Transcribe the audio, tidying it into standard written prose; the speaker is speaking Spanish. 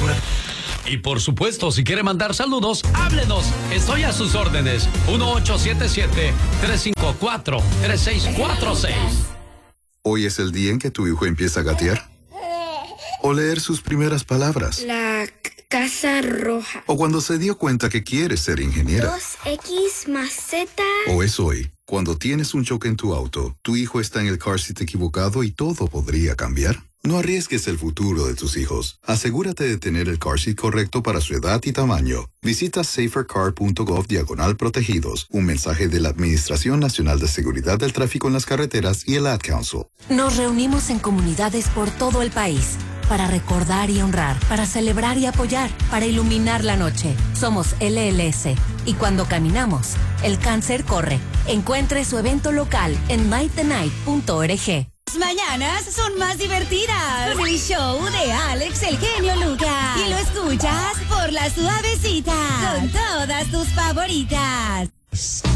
Y por supuesto, si quiere mandar saludos, háblenos. Estoy a sus órdenes. 1877-354-3646. Hoy es el día en que tu hijo empieza a gatear. O leer sus primeras palabras. La casa roja. O cuando se dio cuenta que quiere ser ingeniera. 2X más Z. O es hoy, cuando tienes un choque en tu auto, tu hijo está en el car seat equivocado y todo podría cambiar. No arriesgues el futuro de tus hijos. Asegúrate de tener el car seat correcto para su edad y tamaño. Visita safercar.gov/protegidos. Un mensaje de la Administración Nacional de Seguridad del Tráfico en las Carreteras y el Ad Council. Nos reunimos en comunidades por todo el país para recordar y honrar, para celebrar y apoyar, para iluminar la noche. Somos LLS y cuando caminamos, el cáncer corre. Encuentre su evento local en mighttenight.org. Las mañanas son más divertidas. El show de Alex el genio Lucas. Y lo escuchas por La Suavecita. Con todas tus favoritas.